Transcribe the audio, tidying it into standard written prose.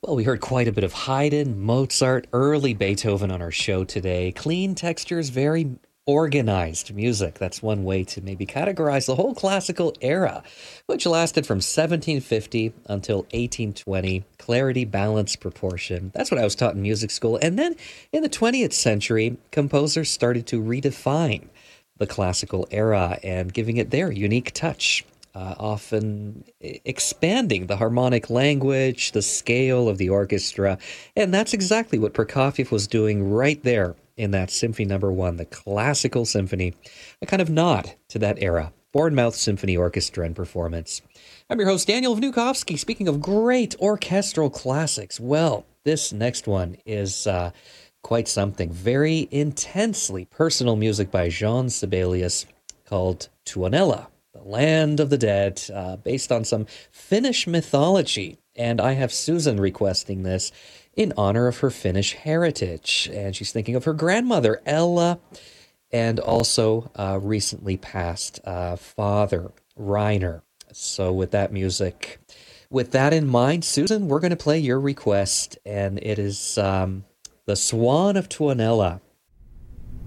Well, we heard quite a bit of Haydn, Mozart, early Beethoven on our show today. Clean textures, very organized music. That's one way to maybe categorize the whole classical era, which lasted from 1750 until 1820. Clarity, balance, proportion. That's what I was taught in music school. And then in the 20th century, composers started to redefine the classical era and giving it their unique touch, often expanding the harmonic language, the scale of the orchestra. And that's exactly what Prokofiev was doing right there in that Symphony Number 1, the classical symphony, a kind of nod to that era. Bournemouth Symphony Orchestra and performance. I'm your host, Daniel Vnukovsky. Speaking of great orchestral classics, well, this next one is quite something. Very intensely personal music by Jean Sibelius called Tuonela, the Land of the Dead, based on some Finnish mythology. And I have Susan requesting this in honor of her Finnish heritage. And she's thinking of her grandmother, Ella, and also recently passed father, Reiner. So with that music, with that in mind, Susan, we're going to play your request. And it is The Swan of Tuonela